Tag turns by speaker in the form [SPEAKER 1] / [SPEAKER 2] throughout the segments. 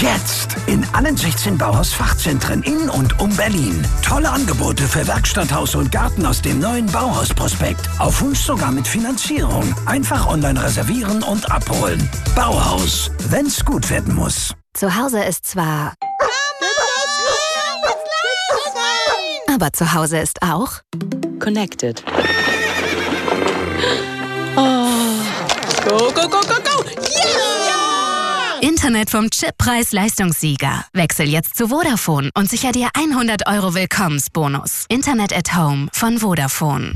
[SPEAKER 1] Jetzt in allen 16 Bauhaus-Fachzentren in und um Berlin. Tolle Angebote für Werkstatt, Haus und Garten aus dem neuen Bauhaus-Prospekt. Auf Wunsch sogar mit Finanzierung. Einfach online reservieren und abholen. Bauhaus, wenn's gut werden muss.
[SPEAKER 2] Zu Hause ist zwar... Aber zu Hause ist auch...
[SPEAKER 3] Connected. Oh. Go, go, go, go, go! Yeah!
[SPEAKER 2] Internet vom Chip-Preis-Leistungssieger. Wechsel jetzt zu Vodafone und sicher dir 100 € Willkommensbonus. Internet at Home von Vodafone.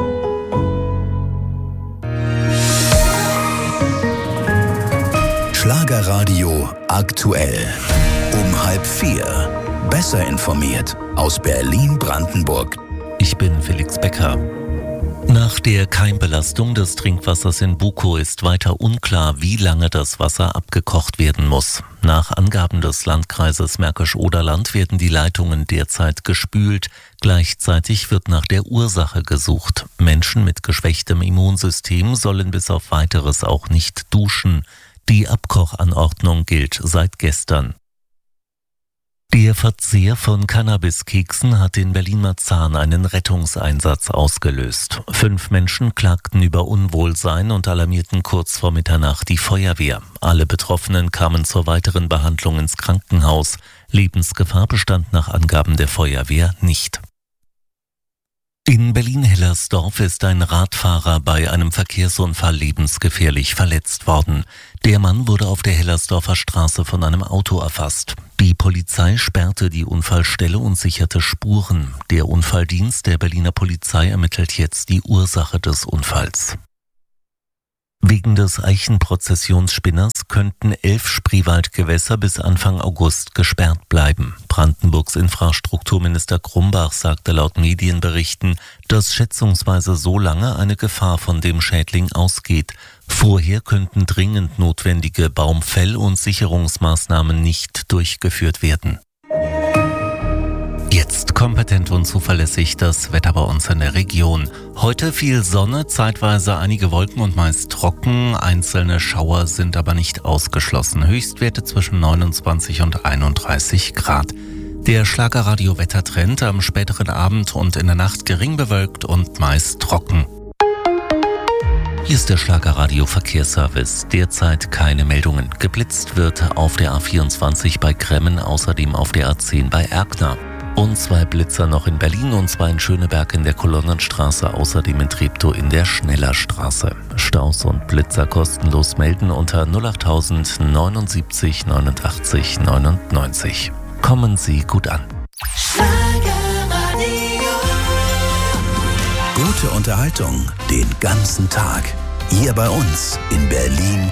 [SPEAKER 4] Schlagerradio aktuell. Um 3:30. Besser informiert aus Berlin-Brandenburg.
[SPEAKER 5] Ich bin Felix Becker. Nach der Keimbelastung des Trinkwassers in Bukow ist weiter unklar, wie lange das Wasser abgekocht werden muss. Nach Angaben des Landkreises Märkisch-Oderland werden die Leitungen derzeit gespült. Gleichzeitig wird nach der Ursache gesucht. Menschen mit geschwächtem Immunsystem sollen bis auf Weiteres auch nicht duschen. Die Abkochanordnung gilt seit gestern. Der Verzehr von Cannabiskeksen hat in Berlin-Marzahn einen Rettungseinsatz ausgelöst. 5 Menschen klagten über Unwohlsein und alarmierten kurz vor Mitternacht die Feuerwehr. Alle Betroffenen kamen zur weiteren Behandlung ins Krankenhaus. Lebensgefahr bestand nach Angaben der Feuerwehr nicht. In Berlin-Hellersdorf ist ein Radfahrer bei einem Verkehrsunfall lebensgefährlich verletzt worden. Der Mann wurde auf der Hellersdorfer Straße von einem Auto erfasst. Die Polizei sperrte die Unfallstelle und sicherte Spuren. Der Unfalldienst der Berliner Polizei ermittelt jetzt die Ursache des Unfalls. Wegen des Eichenprozessionsspinners könnten 11 Spreewaldgewässer bis Anfang August gesperrt bleiben. Brandenburgs Infrastrukturminister Grumbach sagte laut Medienberichten, dass schätzungsweise so lange eine Gefahr von dem Schädling ausgeht. Vorher könnten dringend notwendige Baumfäll- und Sicherungsmaßnahmen nicht durchgeführt werden. Jetzt kompetent und zuverlässig das Wetter bei uns in der Region. Heute viel Sonne, zeitweise einige Wolken und meist trocken. Einzelne Schauer sind aber nicht ausgeschlossen. Höchstwerte zwischen 29 und 31 Grad. Der Schlagerradio-Wettertrend am späteren Abend und in der Nacht gering bewölkt und meist trocken. Hier ist der Schlagerradio-Verkehrsservice. Derzeit keine Meldungen. Geblitzt wird auf der A24 bei Kremmen, außerdem auf der A10 bei Erkner. Und 2 Blitzer noch in Berlin und 2 in Schöneberg in der Kolonnenstraße, außerdem in Treptow in der Schnellerstraße. Staus und Blitzer kostenlos melden unter 08000 79 89 99. Kommen Sie gut an.
[SPEAKER 4] Gute Unterhaltung den ganzen Tag. Hier bei uns in Berlin